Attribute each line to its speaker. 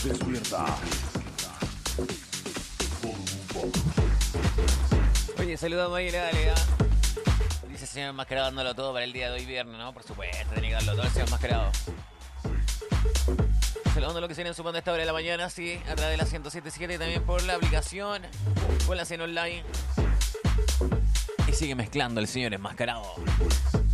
Speaker 1: Despierta.
Speaker 2: Oye, saludamos ahí, dale, dice el señor Enmascarado dándolo todo para el día de hoy viernes, ¿no? Por supuesto, tiene que darlo todo el señor Enmascarado. Saludando lo que se viene sumando a esta hora de la mañana, sí, a través de la 107.7 y también por la aplicación, con la cena online. Y sigue mezclando el señor Enmascarado.